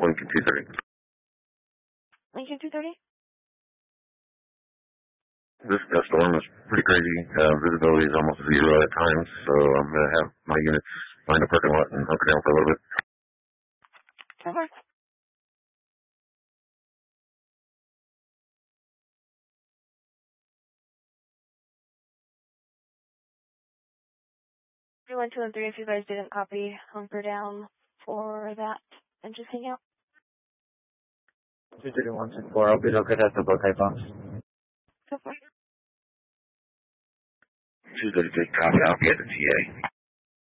Lincoln 230. Lincoln 230? This dust storm is pretty crazy. Visibility is almost zero at times, so I'm going to have my units find a parking lot and hunker down for a little bit. Okay. 3, 1, 2, and 3, if you guys didn't copy, hunker down for that and just hang out. 231 and 4, I'll be located at the Buckeye box. So far. 233, copy. I'll be at the TA.